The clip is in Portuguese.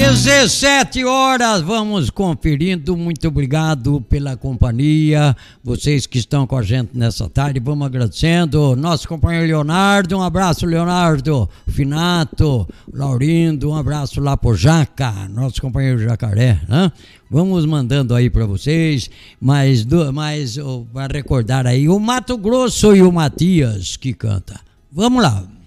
17 horas, vamos conferindo. Muito obrigado pela companhia, vocês que estão com a gente nessa tarde, vamos agradecendo. Nosso companheiro Leonardo, um abraço, Leonardo. Finato, Laurindo, um abraço lá pro Jaca, nosso companheiro Jacaré, né? Vamos mandando aí para vocês, mas para recordar aí o Mato Grosso e o Matias que canta. Vamos lá.